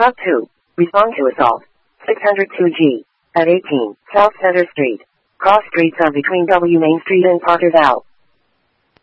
Talk to. Respond to assault. 602G. At 18 South Center Street. Cross streets are between W Main Street and Parker's Ave.